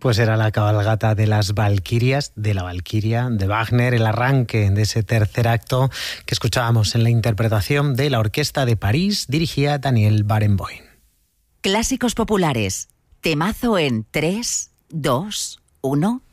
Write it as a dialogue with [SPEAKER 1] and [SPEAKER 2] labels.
[SPEAKER 1] Pues era la cabalgata de las Valquirias, de la Valquiria, de Wagner, el arranque de ese tercer acto que escuchábamos en la interpretación de la Orquesta de París, dirigía Daniel Barenboim.
[SPEAKER 2] Clásicos populares, temazo en 3, 2, 1...